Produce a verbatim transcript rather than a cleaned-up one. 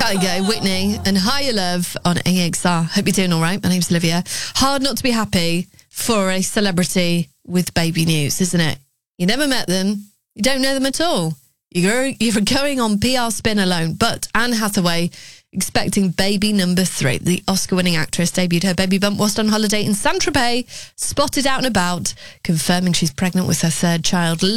There you go, Whitney and Higher Love on A X R. Hope you're doing all right. My name's Olivia. Hard not to be happy for a celebrity with baby news, isn't it? You never met them. You don't know them at all. You're, you're going on P R spin alone. But Anne Hathaway expecting baby number three. The Oscar-winning actress debuted her baby bump whilst on holiday in Saint-Tropez, spotted out and about, confirming she's pregnant with her third child.